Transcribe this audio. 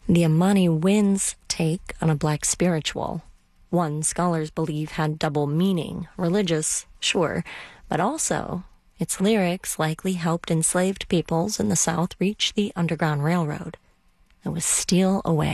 The Amani Winds take on a black spiritual. One, scholars believe had double meaning. Religious, sure, but also its lyrics likely helped enslaved peoples in the South reach the Underground Railroad. It was Steal Away.